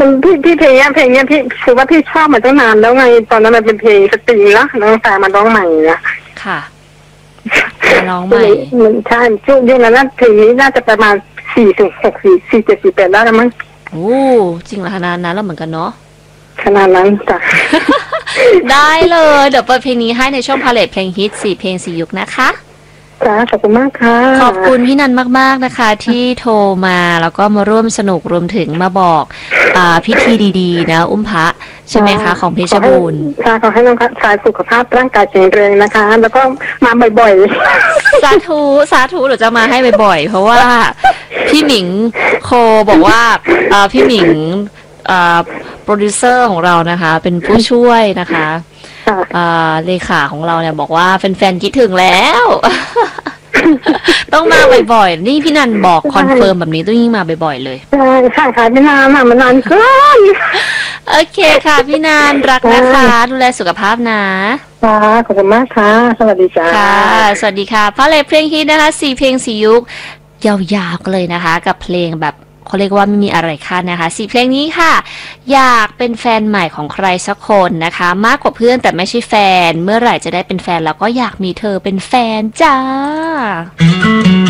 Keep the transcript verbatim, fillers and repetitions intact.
มันพี่พี่เพลงเนี้ยเพลงเนี้ยพี่คือว่าพี่ชอบมาตั้งนานแล้วไงตอนนั้นมันเป็นเพลงสตริงแล้วน้องตามาร้องใหม่นะค่ะมาร้องใหม่มันใช่ช่วงยุคนั้นเพลงนี้น่าจะประมาณสี่ถึงหกสี่สี่เจ็ดสี่แปดได้แล้วมั้งโอ้จริงเหรอขนาดนั้นแล้วเหมือนกันเนาะขนาดนั้นจ้ะได้เลยเดี๋ยวเปิดเพลงนี้ให้ในช่วงพาเลทเพลงฮิตสี่เพลงสี่ยุคนะคะจ้าขอบคุณมากค่ะขอบคุณพี่นันมากๆนะคะที่โทรมาแล้วก็มาร่วมสนุกรวมถึงมาบอกอ่าพิธีดีๆนะอุ้มพระใช่ไหมคะของเพชรบูรณ์ค่ะขอให้น้องสายสุขภาพร่างกายแข็งแรงนะคะแล้วก็มาบ่อยๆสาธุสาธุเดี๋ยวจะมาให้บ่อยๆเพราะว่าพี่หมิงโคบอกว่าอ่าพี่หมิงอ่าโปรดิวเซอร์ของเรานะคะเป็นผู้ช่วยนะคะอ่าเลขาของเราเนี่ยบอกว่าแฟนๆคิดถึงแล้วต้องมาบ่อยๆนี่พี่นันบอกคอนเฟิร์มแบบนี้ต้องยิ่งมาบ่อยๆเลยใช่ค่ะค่ะพี่นันค่ะมันนานเกินโอเคค่ะพี่นันรักนะคะดูแลสุขภาพนะค่ะขอบคุณมากค่ะสวัสดีจ้าค่ะสวัสดีค่ะพาเลทเพลงฮิตนะคะสี่เพลงสี่ยุคยาวๆกันเลยนะคะกับเพลงแบบเขาเรียกว่าไม่มีอะไรค่านะคะสี่เพลงนี้ค่ะอยากเป็นแฟนใหม่ของใครสักคนนะคะมากกว่าเพื่อนแต่ไม่ใช่แฟนเมื่อไหร่จะได้เป็นแฟนแล้วก็อยากมีเธอเป็นแฟนจ้า